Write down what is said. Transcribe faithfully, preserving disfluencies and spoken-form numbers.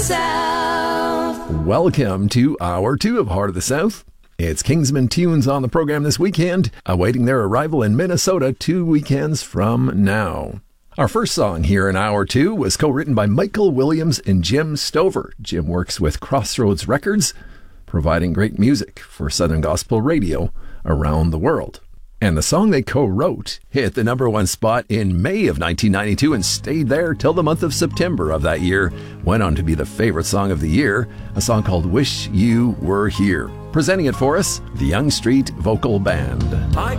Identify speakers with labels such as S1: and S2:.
S1: South.
S2: Welcome to Hour two of Heart of the South. It's Kingsman Tunes on the program this weekend, awaiting their arrival in Minnesota two weekends from now. Our first song here in Hour two was co-written by Michael Williams and Jim Stover. Jim works with Crossroads Records, providing great music for Southern Gospel radio around the world. And the song they co-wrote hit the number one spot in May of nineteen ninety-two and stayed there till the month of September of that year. Went on to be the favorite song of the year, a song called Wish You Were Here. Presenting it for us, the Young Street Vocal Band.
S3: I